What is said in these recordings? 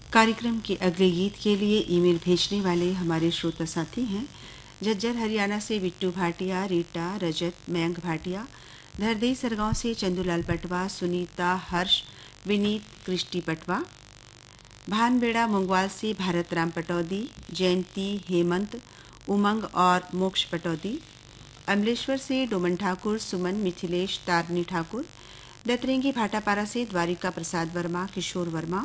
कार्यक्रम के अगले गीत के लिए ईमेल भेजने वाले हमारे श्रोता साथी हैं झज्जर हरियाणा से बिट्टू भाटिया, रीटा, रजत, मयंक भाटिया, धरदेई सरगांव से चंदूलाल पटवा, सुनीता, हर्ष, विनीत, कृष्टि पटवा, भानबेड़ा मंगवाल से भारत राम पटौदी, जयंती, हेमंत, उमंग और मोक्ष पटौदी, अमलेश्वर से डोमन ठाकुर, सुमन, मिथिलेश, तारनी ठाकुर, दतरेंगी भाटापारा से द्वारिका प्रसाद वर्मा, किशोर वर्मा,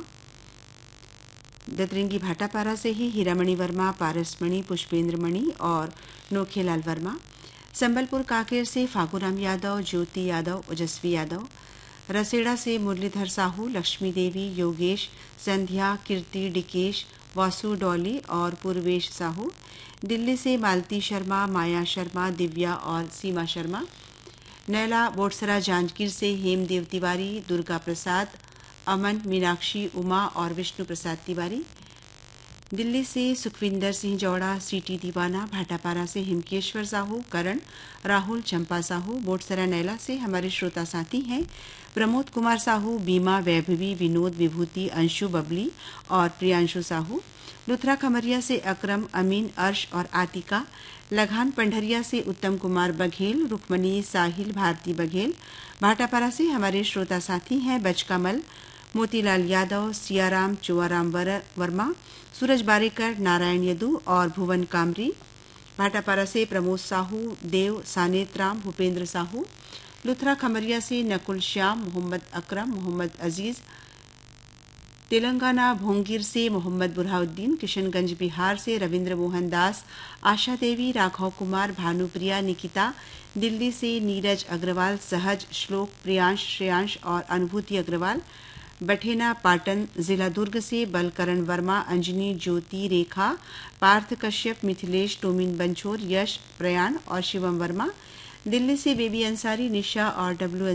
दतरेंगी भाटापारा से ही हीरामणि वर्मा, पारसमणि, पुष्पेंद्रमणि और नोखेलाल वर्मा, संबलपुर काकेर से फागुराम यादव, ज्योति यादव, ओजस्वी यादव, रसेड़ा से मुरलीधर साहू, लक्ष्मी देवी, योगेश, संध्या, कीर्ति, डिकेश, वासु डॉली और पूर्वेश साहू, दिल्ली से मालती शर्मा, माया शर्मा, दिव्या और सीमा शर्मा, नैला बोटसरा जांजगीर से हेमदेव तिवारी, दुर्गा प्रसाद, अमन, मीनाक्षी, उमा और विष्णु प्रसाद तिवारी, दिल्ली से सुखविंदर सिंह जौड़ा, सीटी दीवाना, भाटापारा से हिमकेश्वर साहू, करण, राहुल, चंपा साहू, बोटसरा नैला से हमारे श्रोता साथी हैं प्रमोद कुमार साहू, बीमा, वैभवी, विनोद, विभूति, अंशु, बबली और प्रियांशु साहू, लुथरा खमरिया से अकरम, अमीन, अर्श और आतिका, लगान पंडरिया से उत्तम कुमार बघेल, रुक्मणी, साहिल, भारती बघेल, भाटापारा से हमारे श्रोता साथी हैं बचकामल, मोतीलाल यादव, सियाराम, चुआराम वर्मा, सूरज बारेकर, नारायण यदू और भुवन कामरी, भाटापारा से प्रमोद साहू, देव, सानेत राम, भूपेंद्र साहू, लुथरा खमरिया से नकुल श्याम, मोहम्मद अकरम, मोहम्मद अजीज, तेलंगाना भोंगिर से मोहम्मद बुरहाउद्दीन, किशनगंज बिहार से रविंद्र मोहन दास, आशा देवी, राघव कुमार, भानुप्रिया, निकिता, दिल्ली से नीरज अग्रवाल, सहज, श्लोक, प्रियांश, श्रेयांश और अनुभूति अग्रवाल, बठेना पाटन, जिला दुर्ग से बलकरण वर्मा, अंजनी, ज्योति, रेखा, पार्थ कश्यप, मिथिलेश, टोमिन बंछोर, यश, प्रयाण और शिवम वर्मा, दिल्ली से बेबी अंसारी, निशा और डब्ल्यू